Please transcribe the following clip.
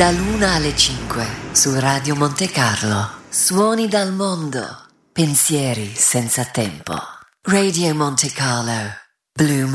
Dall'1 alle 5 su Radio Monte Carlo. Suoni dal mondo. Pensieri senza tempo. Radio Monte Carlo. Blue